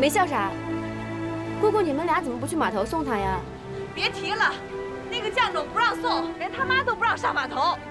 没笑啥？姑姑，你们俩怎么不去码头送他呀？ 别提了，那个犟种不让送，连他妈都不让上码头。